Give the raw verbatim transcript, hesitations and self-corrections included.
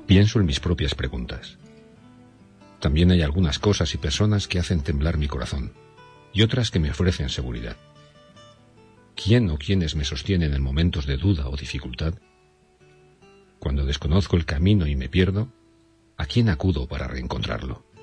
Pienso en mis propias preguntas. También hay algunas cosas y personas que hacen temblar mi corazón, y otras que me ofrecen seguridad. ¿Quién o quiénes me sostienen en momentos de duda o dificultad? Cuando desconozco el camino y me pierdo, ¿a quién acudo para reencontrarlo?